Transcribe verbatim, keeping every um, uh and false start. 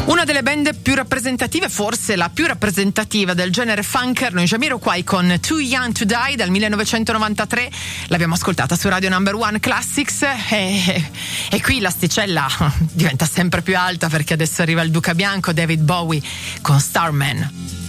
Una delle band più rappresentative, forse la più rappresentativa del genere funk, erano i Jamiroquai con Too Young to Die dal millenovecentonovantatré. L'abbiamo ascoltata su Radio Number One Classics e, e qui l'asticella diventa sempre più alta, perché adesso arriva il Duca Bianco, David Bowie con Starman.